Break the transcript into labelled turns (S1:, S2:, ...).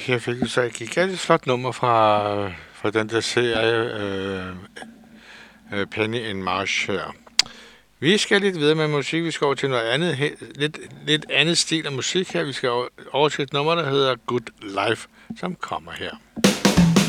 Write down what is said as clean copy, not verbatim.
S1: Her fik vi så et gigantisk flot nummer fra den der serie Penny in March her. Vi skal lidt videre med musik. Vi skal over til noget andet, lidt andet stil af musik her. Vi skal over til et nummer, der hedder Good Life, som kommer her.